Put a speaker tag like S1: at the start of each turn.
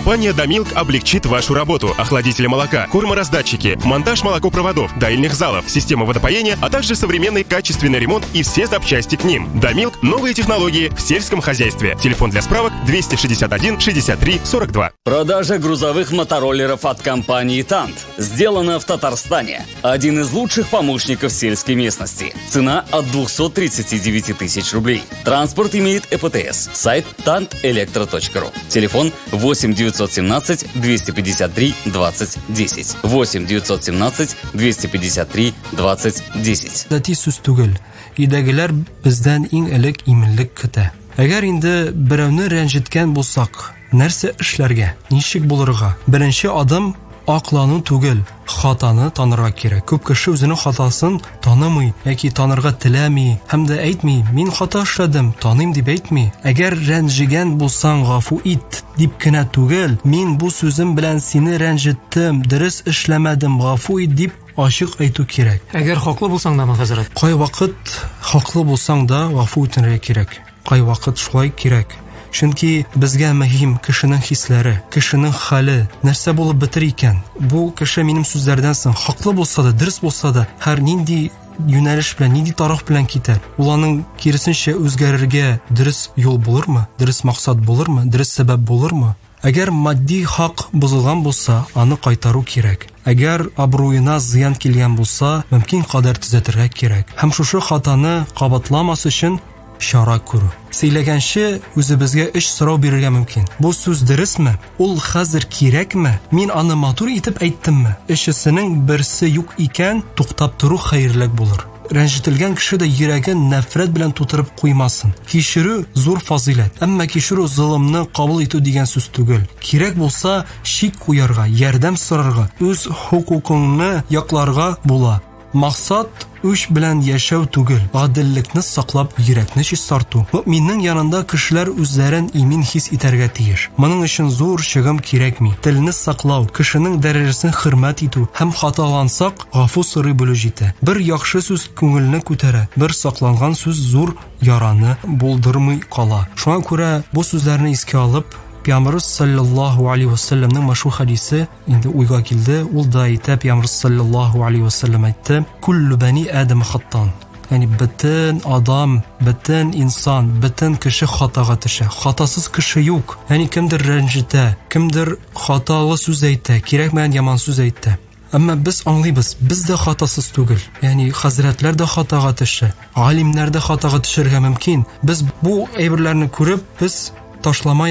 S1: Компания «Домилк» облегчит вашу работу. Охладители молока, кормораздатчики, монтаж молокопроводов, доильных залов, система водопоения, а также современный качественный ремонт и все запчасти к ним. «Домилк» – новые технологии в сельском хозяйстве. Телефон для справок 261 63 42.
S2: Продажа грузовых мотороллеров от компании «Тант» сделана в Татарстане. Один из лучших помощников сельской местности. Цена от 239 тысяч рублей. Транспорт имеет ЭПТС. Сайт tantelектро.ру. Телефон 8 917 253 20 10. 8 917 253 20 10.
S3: Дати сүз түгел. Идәгеләр бездән иң элек иминлек көтә. Әгәр инде берәүне рәнҗеткән булсак, нәрсә эшләргә? Ничек булырга? Беренче адым аклану түгел, хатаны танырга кирәк. Күп кеше үзенең хатасын танымый, яки танырга теләми, һәм дә әйтми, мин хата эшләдем, таныйм дип әйтми. Әгәр рәнҗегән булсаң, гафу ит дип кенә түгел, мин бу сүзем белән сине рәнҗеттем, дөрес эшләмәдем, гафу ит дип ачык әйтү кирәк.
S4: Әгәр хаклы булсаң да, хәзрәт.
S3: Кай вакыт хаклы булсаң да гафу итәргә кирәк. Кай вакыт шулай кирәк. Чөнки безгә мөһим кешенең хисләре, кешенең хәле, нәрсә булып бетер икән. Бу кеше минем сүзләрдән соң хаклы булса да, дөрес булса да, һәр нинди юнәлеш белән, нинди тараф белән китәр. Ул аның киресенчә үзгәрергә дөрес юл булырмы? Дөрес максат булырмы? Дөрес сәбәп булырмы? Әгәр матди хак бузылган булса, аны кайтару кирәк. Әгәр абруена зыян килгән булса, мөмкин кадәр төзәтергә кирәк. Һәм шушы хатаны кабатламас өчен чара күрү. Сөйләгәнче үзебезгә эш сорау бирергә мөмкин. Бу сүз дөресме? Ул хәзер кирәкме? Мин аны матур итеп әйттемме? Эшесенең берсе юк икән, туктап тору хәерлек булыр. Рәнҗетелгән кеше дә йөрәген нәфрәт белән тутырып куймасын. Кичерү зур фазилат. Әмма кичерү зулымны кабул итү дигән сүз түгел. Кирәк булса, шик куярга, ярдәм сорарга, үз хукукыңны якларга була. Максат үч белән яшәү түгел, гаделлекне саклап, йөрәкне чистарту. Мөэминнең янында кешеләр үзләрен имин хис итәргә тиеш. Моның өчен зур чыгым кирәкми. Телне саклау, кешенең дәрәҗәсен хөрмәт итү һәм хаталансак, гафу сорый белү җитә. Бер яхшы сүз күңелне күтәрә, бер сакланган сүз зур яраны булдырмый кала. Шуңа күрә бу сүзләрне искә алып, Пәйгамбер саллаллаху алейхи ва салламның мәшһүр хадисе инде уйга килде. Ул да әйтә, Пәйгамбер саллаллаху алейхи ва саллям әйтте: "Куллу бани Адам хаттан." Яни бөтен адам, бөтен инсан, бөтен кеше хатага төшә. Хатасыз кеше юк. Яни кемдер рәнҗетә, кемдер хаталы сүз әйтә, кирәкмәгән яман сүз әйтә. Әмма без аңлыйбыз, без дә хатасыз түгел. Яни хәзрәтләр дә хатага төшә, алимнәр дә хатага төшәргә мөмкин. Без бу әйберләрне күреп, без ташламай